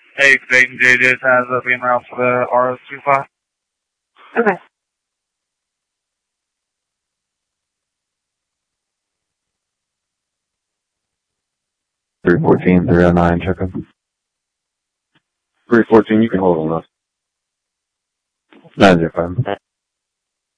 Hey, Dayton JJ has being around for the RS25. Okay. 314, 309, check up. 314, you can hold on us. 905.